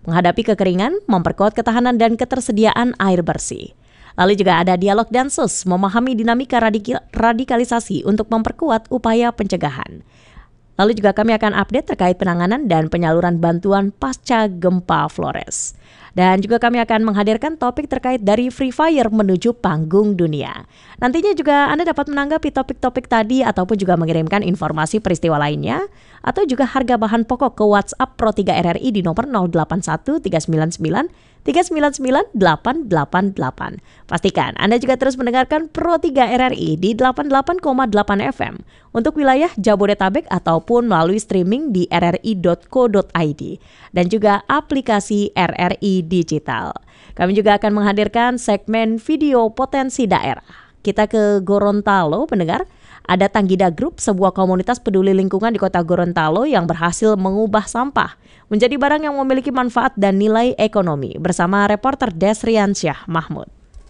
menghadapi kekeringan, memperkuat ketahanan dan ketersediaan air bersih. Lalu juga ada dialog Dansus, memahami dinamika radikalisasi untuk memperkuat upaya pencegahan. Lalu juga kami akan update terkait penanganan dan penyaluran bantuan pasca gempa Flores. Dan juga kami akan menghadirkan topik terkait dari Free Fire menuju panggung dunia. Nantinya juga Anda dapat menanggapi topik-topik tadi ataupun juga mengirimkan informasi peristiwa lainnya atau juga harga bahan pokok ke WhatsApp Pro 3 RRI di nomor 081 399 399 888. Pastikan Anda juga terus mendengarkan Pro 3 RRI di 88,8 FM untuk wilayah Jabodetabek ataupun melalui streaming di rri.co.id dan juga aplikasi RRI Digital. Kami juga akan menghadirkan segmen video potensi daerah. Kita ke Gorontalo, pendengar. Ada Tanggida Group, sebuah komunitas peduli lingkungan di kota Gorontalo yang berhasil mengubah sampah menjadi barang yang memiliki manfaat dan nilai ekonomi. Bersama reporter Desriansyah Mahmud.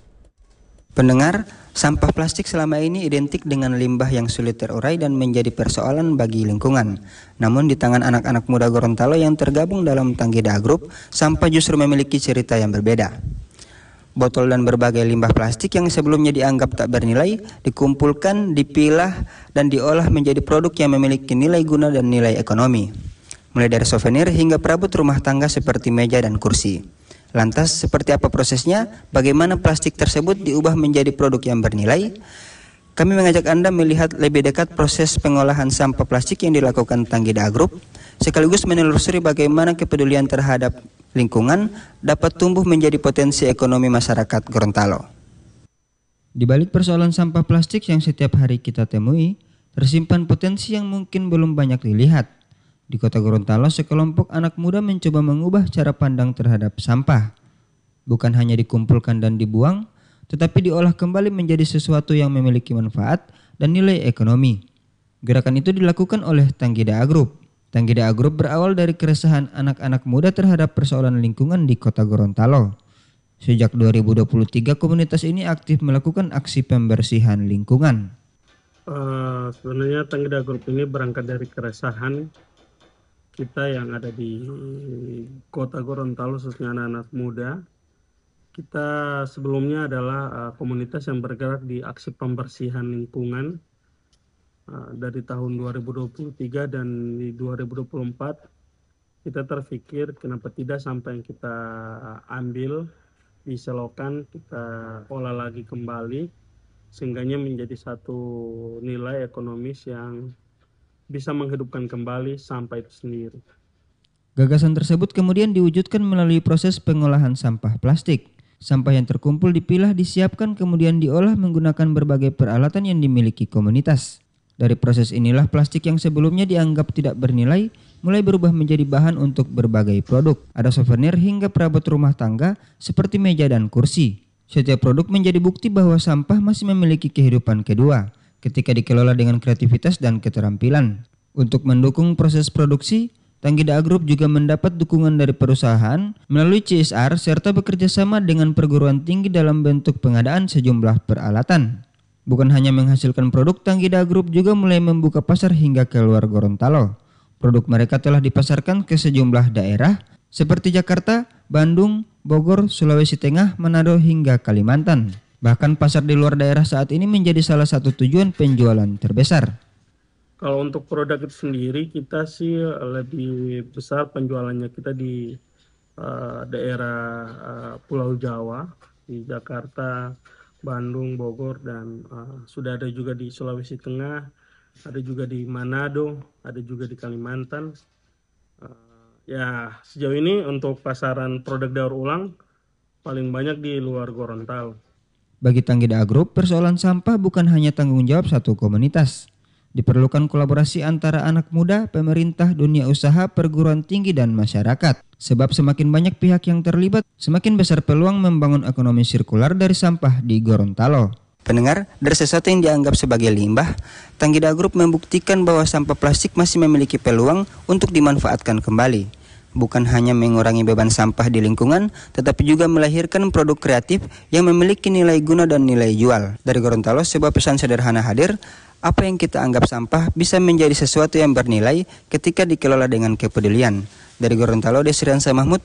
Pendengar, sampah plastik selama ini identik dengan limbah yang sulit terurai dan menjadi persoalan bagi lingkungan. Namun di tangan anak-anak muda Gorontalo yang tergabung dalam Tanggida Group, sampah justru memiliki cerita yang berbeda. Botol dan berbagai limbah plastik yang sebelumnya dianggap tak bernilai dikumpulkan, dipilah, dan diolah menjadi produk yang memiliki nilai guna dan nilai ekonomi. Mulai dari souvenir hingga perabot rumah tangga seperti meja dan kursi. Lantas, seperti apa prosesnya? Bagaimana plastik tersebut diubah menjadi produk yang bernilai? Kami mengajak Anda melihat lebih dekat proses pengolahan sampah plastik yang dilakukan Tanggida Group, sekaligus menelusuri bagaimana kepedulian terhadap lingkungan dapat tumbuh menjadi potensi ekonomi masyarakat Gorontalo. Di balik persoalan sampah plastik yang setiap hari kita temui, tersimpan potensi yang mungkin belum banyak dilihat. Di kota Gorontalo, sekelompok anak muda mencoba mengubah cara pandang terhadap sampah. Bukan hanya dikumpulkan dan dibuang, tetapi diolah kembali menjadi sesuatu yang memiliki manfaat dan nilai ekonomi. Gerakan itu dilakukan oleh Tanggida Group. Tanggida Group berawal dari keresahan anak-anak muda terhadap persoalan lingkungan di kota Gorontalo. Sejak 2023, komunitas ini aktif melakukan aksi pembersihan lingkungan. Sebenarnya Tanggida Group ini berangkat dari keresahan kita yang ada di kota Gorontalo, khususnya anak-anak muda. Kita sebelumnya adalah komunitas yang bergerak di aksi pembersihan lingkungan dari tahun 2023, dan di 2024 kita terpikir kenapa tidak sampah yang kita ambil di selokan kita olah lagi kembali sehingganya menjadi satu nilai ekonomis yang bisa menghidupkan kembali sampah itu sendiri. Gagasan tersebut kemudian diwujudkan melalui proses pengolahan sampah plastik. Sampah yang terkumpul dipilah, disiapkan, kemudian diolah menggunakan berbagai peralatan yang dimiliki komunitas. Dari proses inilah plastik yang sebelumnya dianggap tidak bernilai mulai berubah menjadi bahan untuk berbagai produk. Ada souvenir hingga perabot rumah tangga seperti meja dan kursi. Setiap produk menjadi bukti bahwa sampah masih memiliki kehidupan kedua ketika dikelola dengan kreativitas dan keterampilan. Untuk mendukung proses produksi, Tanggida Group juga mendapat dukungan dari perusahaan melalui CSR serta bekerja sama dengan perguruan tinggi dalam bentuk pengadaan sejumlah peralatan. Bukan hanya menghasilkan produk, Tanggida Group juga mulai membuka pasar hingga ke luar Gorontalo. Produk mereka telah dipasarkan ke sejumlah daerah seperti Jakarta, Bandung, Bogor, Sulawesi Tengah, Manado hingga Kalimantan. Bahkan pasar di luar daerah saat ini menjadi salah satu tujuan penjualan terbesar. Kalau untuk produk itu sendiri, kita sih lebih besar penjualannya kita di daerah Pulau Jawa, di Jakarta, Bandung, Bogor, dan sudah ada juga di Sulawesi Tengah, ada juga di Manado, ada juga di Kalimantan. Ya sejauh ini untuk pasaran produk daur ulang paling banyak di luar Gorontalo. Bagi Tanggida Group, persoalan sampah bukan hanya tanggung jawab satu komunitas. Diperlukan kolaborasi antara anak muda, pemerintah, dunia usaha, perguruan tinggi, dan masyarakat. Sebab semakin banyak pihak yang terlibat, semakin besar peluang membangun ekonomi sirkular dari sampah di Gorontalo. Pendengar, dari sesuatu yang dianggap sebagai limbah, Tanggida Group membuktikan bahwa sampah plastik masih memiliki peluang untuk dimanfaatkan kembali. Bukan hanya mengurangi beban sampah di lingkungan, tetapi juga melahirkan produk kreatif yang memiliki nilai guna dan nilai jual. Dari Gorontalo, sebuah pesan sederhana hadir. Apa yang kita anggap sampah bisa menjadi sesuatu yang bernilai ketika dikelola dengan kepedulian. Dari Gorontalo, Desriansyah Mahmud,